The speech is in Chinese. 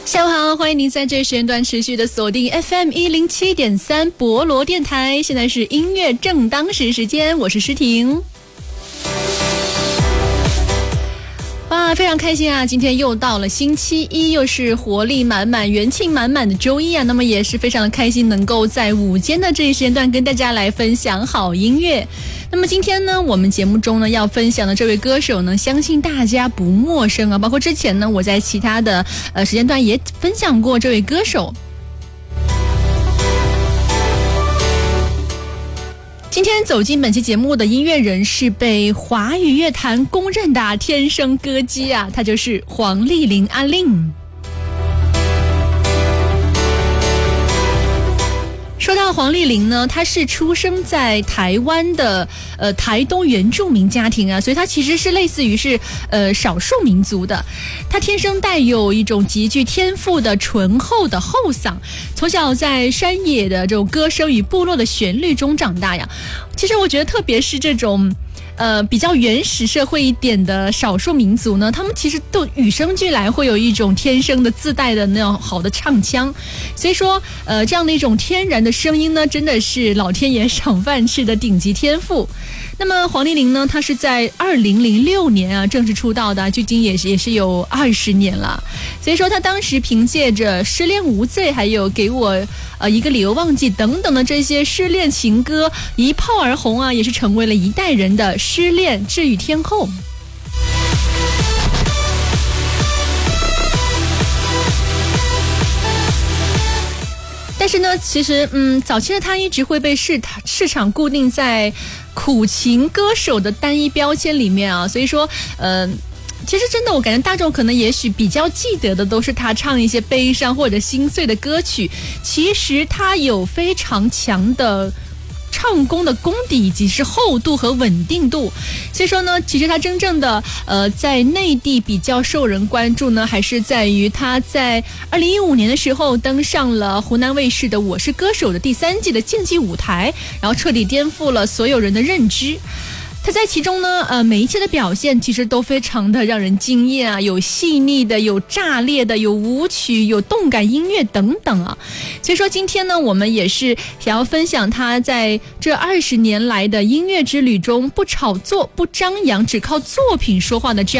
下午好，欢迎您在这时间段持续的锁定 FM107.3 博罗电台，现在是音乐正当时间，我是诗婷。哇，非常开心啊！今天又到了星期一，又是活力满满、元气满满的周一啊。那么也是非常的开心，能够在午间的这一时间段跟大家来分享好音乐。那么今天呢，我们节目中呢要分享的这位歌手呢，相信大家不陌生啊。包括之前呢，我在其他的时间段也分享过这位歌手。今天走进本期节目的音乐人是被华语乐坛公认的天生歌姬啊，她就是黄丽玲阿令。说到黄丽玲呢，她是出生在台湾的台东原住民家庭啊，所以她其实是类似于是少数民族的。她天生带有一种极具天赋的醇厚的后嗓，从小在山野的这种歌声与部落的旋律中长大呀。其实我觉得特别是这种比较原始社会一点的少数民族呢，他们其实都与生俱来会有一种天生的自带的那种好的唱腔，所以说这样的一种天然的声音呢，真的是老天爷赏饭吃的顶级天赋。那么黄丽玲呢，她是在2006年啊正式出道的，距今也是有20年了。所以说她当时凭借着失恋无罪，还有给我一个理由忘记等等的这些失恋情歌一炮而红啊，也是成为了一代人的失恋治愈天后。但是呢，其实早期的他一直会被市场固定在苦情歌手的单一标签里面啊，所以说其实真的我感觉大众可能也许比较记得的都是他唱一些悲伤或者心碎的歌曲，其实他有非常强的唱功的功底以及是厚度和稳定度，所以说呢，其实他真正的在内地比较受人关注呢，还是在于他在2015年的时候登上了湖南卫视的《我是歌手》的第3季的竞技舞台，然后彻底颠覆了所有人的认知。他在其中呢，每一期的表现其实都非常的让人惊艳啊，有细腻的，有炸裂的，有舞曲，有动感音乐等等啊。所以说今天呢，我们也是想要分享他在这20年来的音乐之旅中不炒作、不张扬，只靠作品说话的这样